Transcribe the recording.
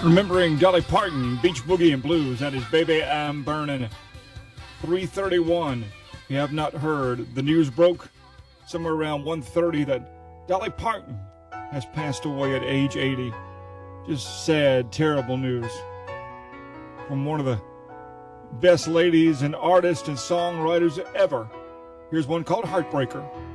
Remembering Dolly Parton, Beach Boogie and Blues. That is Baby I'm Burning. 3:31. If you have not heard, the news broke somewhere around 1:30 that Dolly Parton has passed away at age 80. Just sad, terrible news from one of the best ladies and artists and songwriters ever. Here's one called Heartbreaker.